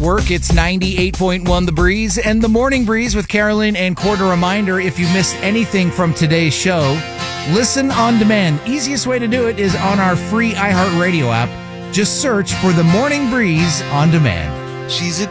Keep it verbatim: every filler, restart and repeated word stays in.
Network. It's ninety-eight point one The Breeze and The Morning Breeze with Carolyn and Court. A reminder, if you missed anything from today's show, listen on demand. Easiest way to do it is on our free iHeartRadio app. Just search for The Morning Breeze on demand. She's a